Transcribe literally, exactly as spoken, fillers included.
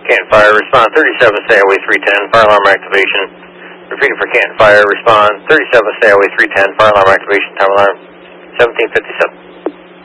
Canton Fire, respond thirty-seven, stay away three ten, fire alarm activation. Repeating for Canton Fire, respond thirty-seven, stay away three ten, fire alarm activation, time alarm seventeen fifty-seven.